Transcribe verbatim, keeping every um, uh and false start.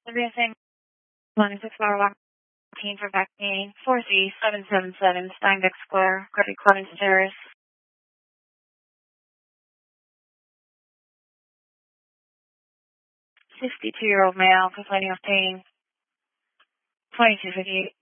Advancing one six bar walking for vaccine four C seven seven seven Steinbeck Square, Great Clemens Terrace. sixty-two-year-old male complaining of pain. twenty-two fifty-eight.